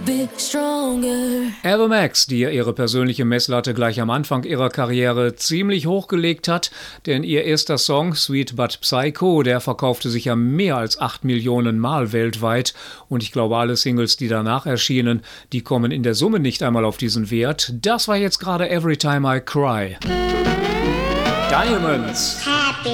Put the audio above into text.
bit stronger. Ava Max, die ihre persönliche Messlatte gleich am Anfang ihrer Karriere ziemlich hochgelegt hat, denn ihr erster Song Sweet But Psycho, der verkaufte sich ja mehr als 8 Millionen Mal weltweit und ich glaube, alle Singles, die danach erschienen, die kommen in der Summe nicht einmal auf diesen Wert. Das war jetzt gerade Every Time I Cry. Diamonds. Happy